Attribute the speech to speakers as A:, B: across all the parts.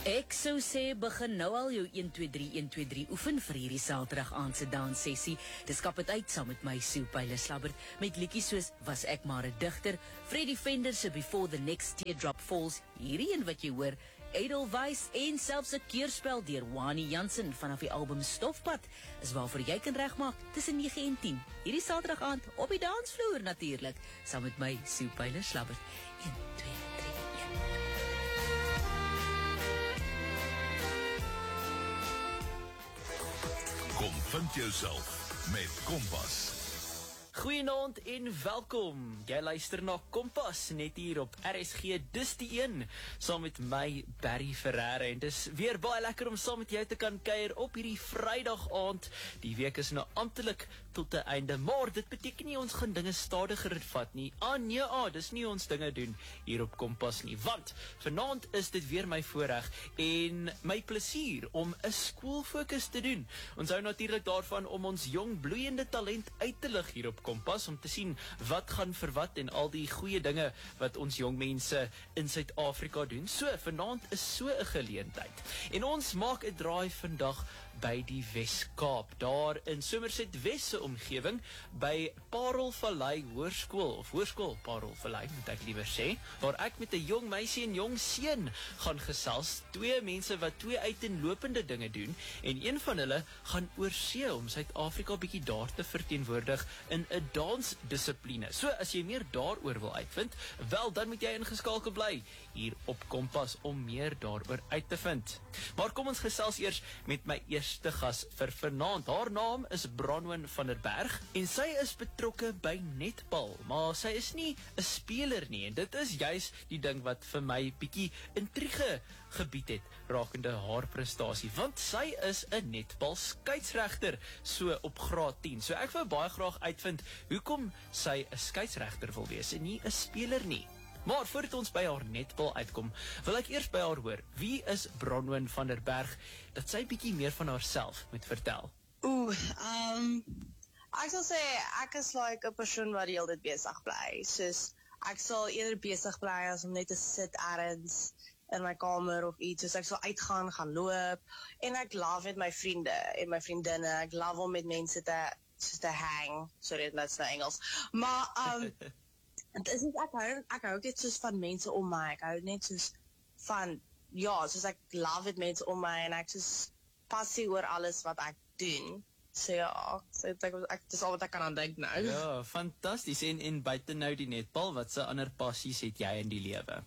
A: Ek sou sê, begin nou al jou 1-2-3-1-2-3 oefen vir hierdie Saterdag aand se danssessie. Dis kap het uit saam met my Sue Pyler-Slabbert met liedjies soos Was ek maar 'n digter, Freddie Fender se Before the Next Teardrop Falls, hierdie een wat jy hoor, Edelweiss en selfs 'n keurspel deur Wani Jansen vanaf die album Stofpad is waarvoor jy kan regmaak tussen 9 en 10. Hierdie Saterdag aand op die dansvloer natuurlik, saam met my Sue Pyler-Slabbert. 1-2-3-1.
B: Kom vind jouself met Kompas.
C: Goeienaand en welkom. Jy luister na Kompas net hier op RSG. Dis die een saam met my Barry Ferreira en dis weer baie lekker om saam met jou te kan kuier op hierdie Vrydag aand. Die week is nou amptelik tot 'n einde, maar dit beteken nie ons gaan dinge stadiger vat nie. Dis nie ons dinge doen hier op Kompas nie, want vanaand is dit weer my voorreg en my plesier om 'n skoolfokus te doen. Ons hou natuurlik daarvan om ons jong bloeiende talent uit te lig hier op Kompas, om te sien wat gaan vir wat en al die goeie dinge wat ons jong mense in Suid-Afrika doen. So, vanaand is so 'n geleentheid. En ons maak 'n draai vandag by die Wes-Kaap, daar in Somerset Wes se omgewing, by Parelvallei Hoërskool, of Hoërskool Parelvallei, moet ek liewer sê, waar ek met 'n jong meisie en jong seun gaan gesels, twee mense wat twee uiteenlopende dinge doen, en een van hulle gaan oorsee om Suid-Afrika bietjie daar te verteenwoordig in 'n dansdissipline. So, as jy meer daaroor wil uitvind, wel, dan moet jy ingeskakel bly hier op Kompas om meer daaroor uit te vind. Maar kom ons gesels eers met my eerste gas vir vanaand. Haar naam is Bronwyn van der Berg en sy is betrokke by netbal, maar sy is nie 'n speler nie, en dit is juis die ding wat vir my bietjie intrige gebied het rakende haar prestasie, want sy is 'n netbal skeieregter, so op graad 10. So ek wou baie graag uitvind hoekom sy 'n skeieregter wil wees en nie 'n speler nie. Maar voordat ons by haar netbal uitkom, wil ek eers by haar hoor, wie is Bronwyn van der Berg, dat sy bietjie meer van haarself moet vertel.
D: Ek sal sê, ek is like 'n persoon wat die hele tyd besig bly, soos, ek sal eerder besig bly as om net te sit ergens in my kamer of iets, soos ek sal uitgaan, gaan loop, en ek love met my vriende en my vriendinne, ek love om met mense te hang, sorry, dit is nou Engels, maar, het is nie, ek hou net soos van mense om my, ek hou net soos van, soos ek love met mense om my, en ek soos passie oor alles wat ek doen, so ek dis al wat ek kan aan dink nou.
C: Ja, fantasties, en buiten nou die netbal, wat se ander passies het jy in die lewe?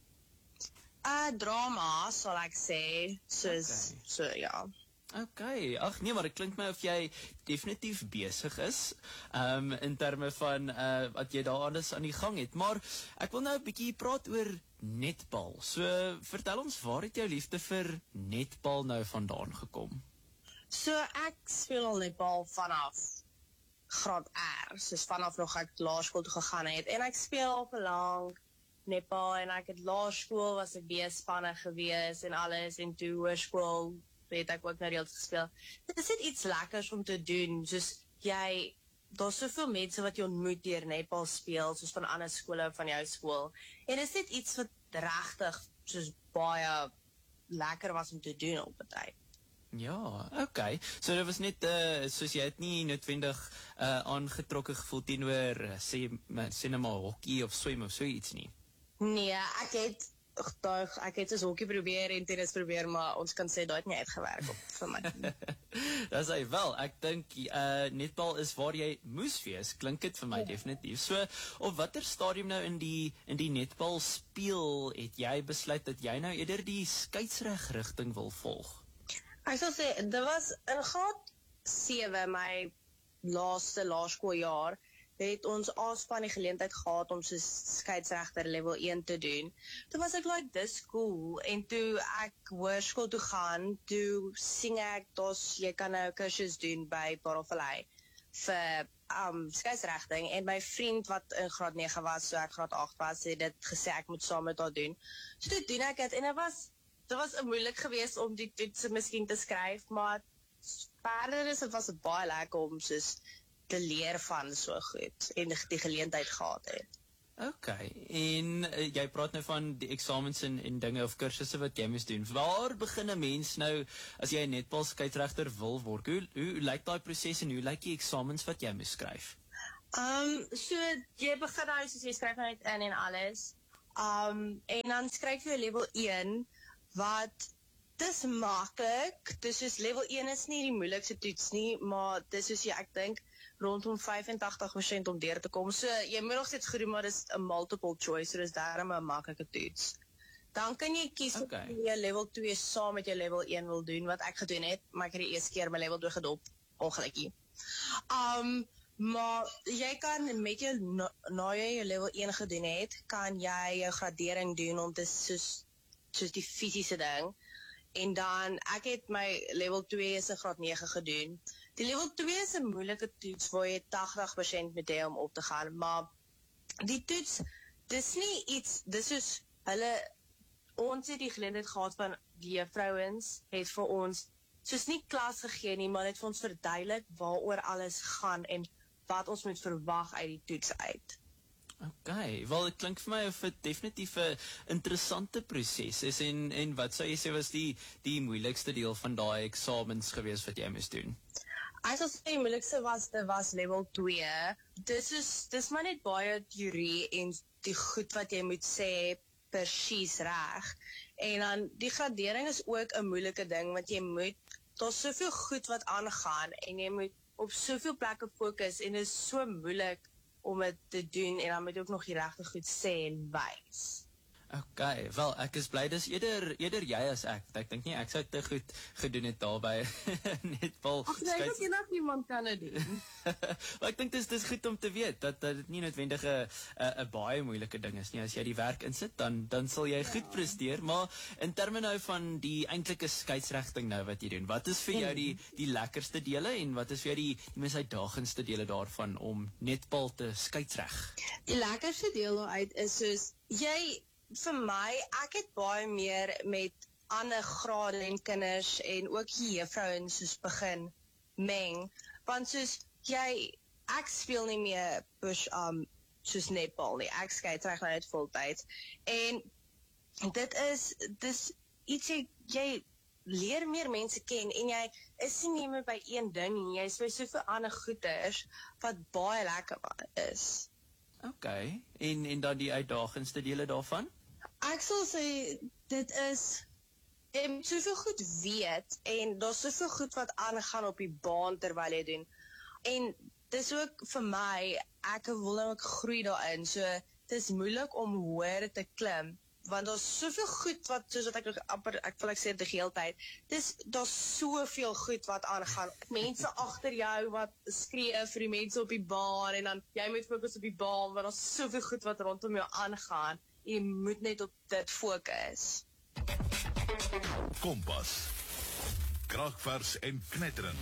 D: Drama, sal ek sê, soos,
C: Okay, ag nee, maar dit klink my of jy definitief besig is, in terme van wat jy daar alles aan die gang het, maar ek wil nou 'n bietjie praat oor netbal. So, vertel ons, waar het jou liefde vir netbal nou vandaan gekom?
D: So, ek speel al netbal vanaf graad R, soos vanaf nog ek laerskool toe gegaan het, en ek speel al lang netbal, en ek het laerskool was ek B-spanne gewees en alles, en toe hoërskool het ek ook nou reeds gespeel. Dit is net iets lekkers om te doen, soos daar's soveel mense wat jy ontmoet deur netbal speel, soos van ander skole van jou skool, en is net iets wat regtig soos baie lekker was om te doen op 'n tyd.
C: Ja, okay. So dit was net, soos jy het nie noodwendig aangetrokke gevoel teenoor, sê nou maar hokkie of swem of so iets nie?
D: Nee, ek het soos hokkie probeer en tennis probeer, maar ons kan sê, dat het nie uitgewerk op vir my.
C: Dat is wel, ek dink netbal is waar jy moes wees, klink dit vir my definitief. So, op watter stadium nou in die netbal speel, het jy besluit dat jy nou eerder die skeieregter rigting wil volg?
D: Ek sal sê, dit was in graad 7, my laaste laerskooljaar, het ons A-span die geleentheid gehad om so skeieregter level 1 te doen. Toe was ek like, dis cool, en toe ek hoërskool toe gaan, toe sing ek, jy kan nou kursus doen by Parelvallei vir skeieregting, en my vriend wat in graad 9 was, so ek graad 8 was, het dit gesê ek moet saam met haar doen. So toe doen ek het, en dit was moeilik geweest om die toetse miskien te skryf, maar verder was het baie lekker om soos te leer van so goed, en die geleentheid gehad het.
C: Okay, en jy praat nou van die eksamens en dinge of kursusse wat jy moes doen. Waar begin 'n mens nou as jy 'n netbalskeieregter wil word? Hoe lyk daai proses en hoe lyk die eksamens wat jy moes skryf?
D: So jy begin nou soos jy skryf net in en alles. En dan skryf jy level 1 wat dis maklik. Dis soos level 1 is nie die moeilikste toets nie, maar dis soos ek dink rondom 85% om deur te kom. So jy moet nog steeds goed doen, maar dis 'n multiple choice, so dis daarom 'n maklike toets. Dan kan jy kies of jy level 2 saam met jou level 1 wil doen, wat ek gedoen het, maar ek het die eerste keer my level 2 gedop, ongelukkig. Maar jy kan met jou, na jy jou level 1 gedoen het, kan jy jou gradering doen om te soos die fisiese ding. En dan, ek het my level 2 is 'n graad 9 gedoen. Die level 2 is 'n moeilike toets waar jy 80% moet hê om op te gaan, maar die toets, dis nie iets, dis soos ons het die geleentheid gehad van die vrouens het vir ons soos nie klas gegee nie, maar het vir ons verduidelik waaroor alles gaan en wat ons moet verwag uit die toets uit.
C: Okay, wel dit klink vir my of dit definitief 'n interessante proses is en wat sou jy sê was die moeilikste deel van daai eksamens gewees wat jy moes doen?
D: Ek sal sê die moeilikste was level 2. Dis maar net baie teorie en die goed wat jy moet sê presies reg. En dan die gradering is ook 'n moeilike ding want jy moet, daar's soveel goed wat aangaan en jy moet op soveel plekke fokus en dit is so moeilik om dit te doen en dan moet jy ook nog die regte goed sê en wys.
C: Okay, wel ek is bly dis eerder jy as ek. Ek dink nie ek sou te goed gedoen het daarby netbal.
D: Ag nee, ek dink niemand kan dit doen.
C: Maar ek dink dis goed om te weet dat dit nie noodwendig 'n baie moeilike ding is nie. As jy die werk insit, dan sal jy goed presteer, maar in terme nou van die eintlike skeidsregting nou wat jy doen. Wat is vir jou die lekkerste dele en wat is vir jou die mees uitdagendste dele daarvan om netbal te skeidsreg?
D: Die lekkerste deel daaruit is soos vir my, ek het baie meer met ander grade en kinders en ook die juffrouens soos begin meng, want soos ek speel nie meer soos netbal nie, ek skeidsreg nou net voltyds, en dis iets jy leer meer mense ken, en jy is nie meer by een ding nie, jy is by soveel ander goeders, wat baie lekker is.
C: Okay, en dan die uitdagendste dele daarvan?
D: Ek sal sê, dit is, jy moet soveel goed weet, en daar's soveel goed wat aangaan op die baan terwyl jy doen, en dis ook vir my, ek wil nou ook groei daarin, so dit is moeilik om hoër te klim, want daar's soveel goed wat, soos wat ek wil sê die hele tyd, daar's soveel goed wat aangaan, mense agter jou wat skree vir die mense op die baan, en dan jy moet fokus op die baan, want daar's soveel goed wat rondom jou aangaan, jy moet net op dit fokus.
B: Kompas. Kragvers en knetterend.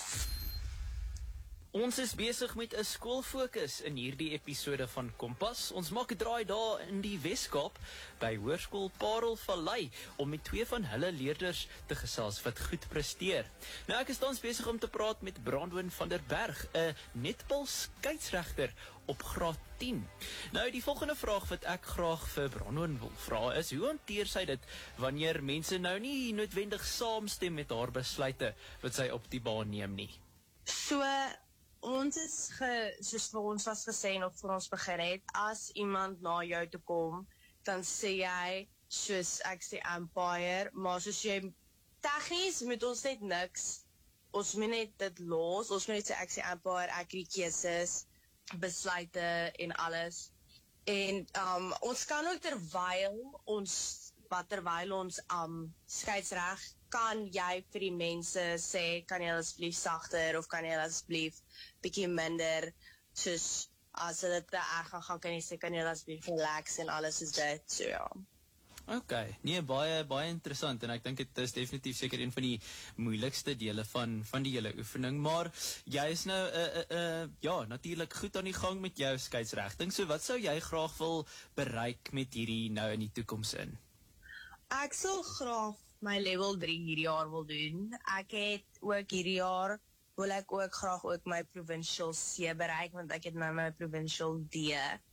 C: Ons is besig met 'n skoolfokus in hierdie episode van Kompas. Ons maak 'n draai daar in die Wes-Kaap by Hoërskool Parelvallei om met twee van hulle leerders te gesels wat goed presteer. Nou ek is tans besig om te praat met Brandon van der Berg, 'n netbal skeidsregter op graad 10. Nou die volgende vraag wat ek graag vir Brandon wil vra is, hoe hanteer sy dit wanneer mense nou nie noodwendig saamstem met haar besluite wat sy op die baan neem nie?
D: So, ons is soos vir ons was gesê nog voor ons begin het, as iemand na jou toe kom, dan sê jy, soos ek sê umpire, maar soos jy, tegnies moet ons net niks, ons moet net dit los, ons moet net sê ek sê umpire, ek die keuses, besluite en alles, en ons kan ook terwyl ons skeidsreg, kan jy vir die mense sê, kan jy asseblief sagter, of kan jy asseblief bietjie minder, soos, as hulle te erg gaan, kan jy sê, kan jy asseblief relax, en alles is dit, so ja.
C: Okay, nee, baie interessant, en ek dink dit is definitief seker een van die moeilikste dele van die hele oefening, maar jy is nou, ja, natuurlik goed aan die gang met jou skeidsregting, so wat sou jy graag wil bereik met hierdie nou in die toekoms in?
D: Ek sal graag my level 3 hierdie jaar wil doen. Ek het ook hierdie jaar, wil ek ook graag ook my provincial C bereik, want ek het nou my provincial D.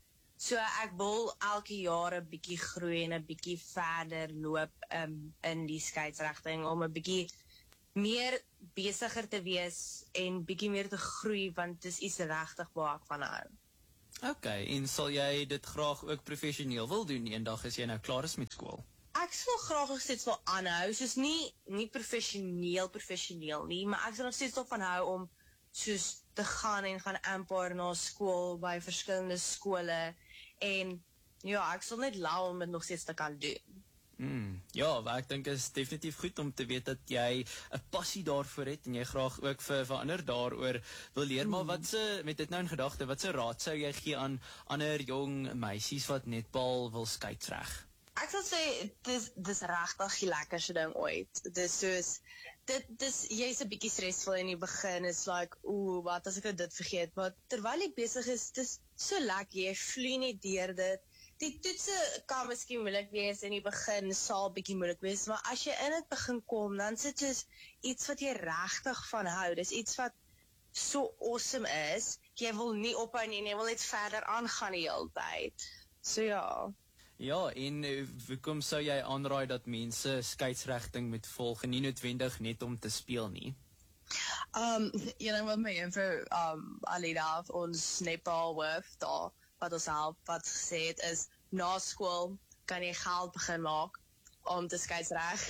D: So ek wil elke jaar 'n bietjie groei en 'n bietjie verder loop in die skeidsrigting om 'n bietjie meer besiger te wees en bietjie meer te groei want dit is iets regtig waar ek van hou.
C: Okay, en sal jy dit graag ook professioneel wil doen eendag as jy nou klaar is met skool?
D: Ek sal graag nog steeds wil aanhou, soos nie professioneel nie, maar ek sal nog steeds van hou om soos te gaan en gaan umpire na skool by verskillende skole en ja, ek sal net lau om dit nog steeds te kan doen.
C: Ja, maar ek dink is definitief goed om te weet dat jy 'n passie daarvoor het en jy graag ook vir ander daaroor wil leer, maar met dit nou in gedagte, wat se raad sou jy gee aan ander jong meisies wat netbal wil skeidsreg?
D: Ek sal sê, dis regtig die lekkerste ding ooit. Dis soos, jy's 'n bietjie stresvol in die begin, is like, wat as ek dit vergeet, maar terwyl jy besig is, dis so lekker, jy vloei net deur dit. Die toetse kan miskien moeilik wees in die begin, sal bietjie moeilik wees, maar as jy in dit begin kom, dan sit soos iets wat jy regtig van hou, dis iets wat so awesome is, jy wil nie ophou nie, jy wil net verder aangaan die hele tyd. So ja.
C: Ja, en hoekom sou jy aanraai dat mense skeidsregting moet volg en nie noodwendig net om te speel nie?
D: Een ding wat my juffrou Alida, ons netbal hoof daar, wat ons help, wat gesê het is, na skool kan jy geld begin maak om te skeidsreg.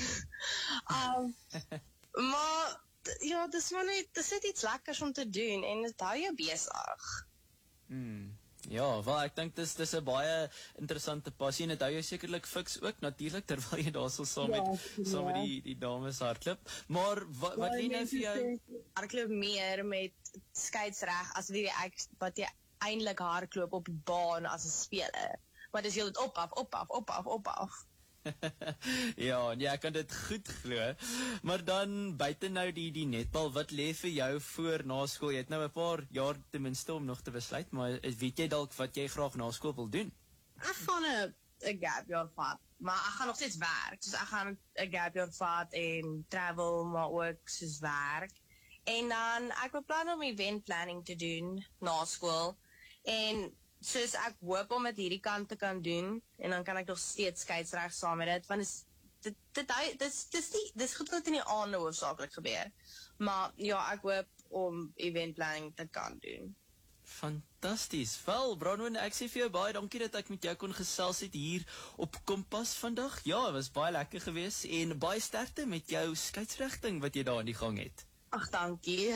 D: Maar ja, dis net iets lekkers om te doen en dit hou jou besig.
C: Ja, wel ek dink dis 'n baie interessante passie en dit hou jou sekerlik fiks ook natuurlik terwyl jy daar so saam met die dames hardloop. Maar wat lê nou vir jou?
D: Hardloop meer met skeidsreg as wat jy eintlik hardloop op die baan as 'n speler. Maar dis jy dit op af.
C: Ja, ek kan dit goed glo. Maar dan buite nou die netbal, wat lê vir jou voor na skool? Jy het nou 'n paar jaar ten minste om nog te besluit, maar weet jy dalk wat jy graag na skool wil doen?
D: Ek gaan 'n gap year vat, maar ek gaan nog steeds werk. Dus ek gaan 'n gap year vat en travel, maar ook soos werk. En dan ek beplan om event planning te doen na skool. En soos ek hoop om dit hierdie kant te kan doen en dan kan ek nog steeds skeidsreg saam met dit, want dis goed wat in die aande hoofsaaklik gebeur. Maar ja, ek hoop om event planning te kan doen.
C: Fantasties. Wel, Bronwyn, ek sê vir jou baie dankie dat ek met jou kon gesels het hier op Kompas vandag. Ja, het was baie lekker geweest en baie sterkte met jou skeidsregting wat jy daar aan die gang het.
D: Ag, dankie.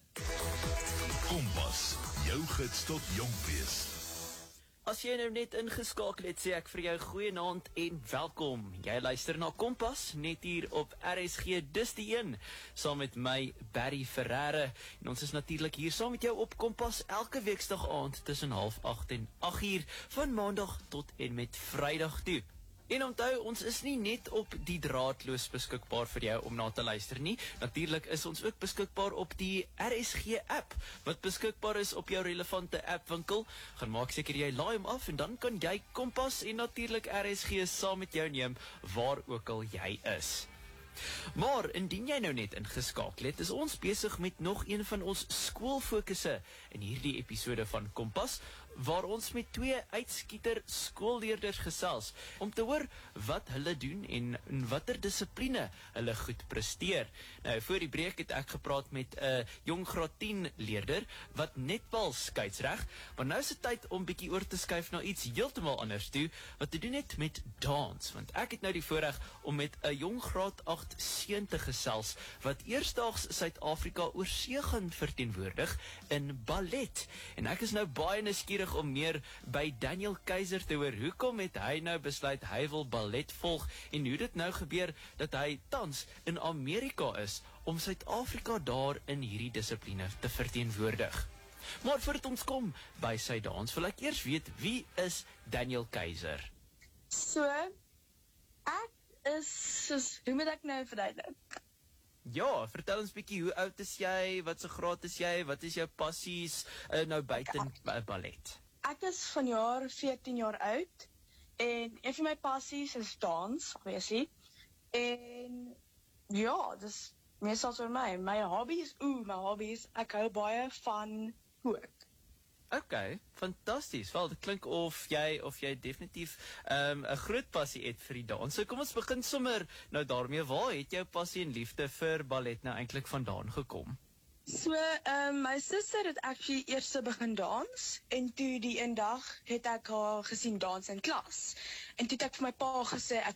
B: Kompas, jou gids tot jonk wees.
C: As jy nou net ingeskakel het, sê ek vir jou goeienaand en welkom. Jy luister na Kompas, net hier op RSG, dis die een, saam met my, Barry Ferreira. En ons is natuurlik hier saam met jou op Kompas, elke weeksdag aand tussen 7:30 en 8:00, van maandag tot en met Vrydag toe. En onthou, ons is nie net op die draadloos beskikbaar vir jou om na te luister nie. Natuurlik is ons ook beskikbaar op die RSG app, wat beskikbaar is op jou relevante appwinkel. Gaan maak seker jy laai hom af en dan kan jy Kompas en natuurlik RSG saam met jou neem waar ook al jy is. Maar indien jy nou net ingeskakel het, is ons besig met nog een van ons skoolfokusse in hierdie episode van Kompas, waar ons met 2 uitskieter skoolleerders gesels om te hoor wat hulle doen en in watter dissipline hulle goed presteer. Nou, voor die breek het ek gepraat met 'n jong graad 10 leerder wat netbal skeidsreg, maar nou is dit tyd om bietjie oor te skuif na iets heeltemal anders toe, wat te doen het met dans, want ek het nou die voorreg om met 'n jong graad 8 seun te gesels wat eersdaags Suid-Afrika oor see gaan verteenwoordig in ballet. En ek is nou baie nuuskierig om meer by Daniel Keiser te hoor. Hoekom het hy nou besluit hy wil ballet volg en hoe dit nou gebeur dat hy tans in Amerika is om Suid-Afrika daar in hierdie dissipline te verteenwoordig. Maar voordat ons kom by sy dans, wil ek eers weet, wie is Daniel Keiser?
E: So, ek is, soos, hoe moet ek nou verduidelik?
C: Ja, vertel ons bietjie, hoe oud is jy, wat se graad is jy, wat is jou passies nou buiten ballet?
E: Ek is vanjaar 14 jaar oud en een van my passies is dans, obviously. En ja, dis meestal vir my hobbies, ek hou baie van kook.
C: Okay, fantasties. Wel, dit klink of jy definitief 'n groot passie het vir die dans. So kom ons begin sommer nou daarmee. Waar het jou passie en liefde vir ballet nou eintlik vandaan gekom?
E: So, my suster het actually eers begin dans, en toe die een dag het ek haar gesien dans in klas. En toe het ek vir my pa gesê, ek